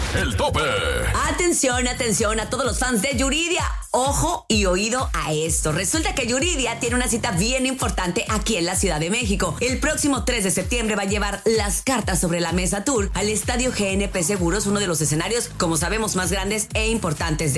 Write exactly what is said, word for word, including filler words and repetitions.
El tope. Atención, atención a todos los fans de Yuridia. Ojo y oído a esto. Resulta que Yuridia tiene una cita bien importante aquí en la Ciudad de México. El próximo tres de septiembre va a llevar las cartas sobre la mesa tour al Estadio G N P Seguros, uno de los escenarios, como sabemos, más grandes e importantes de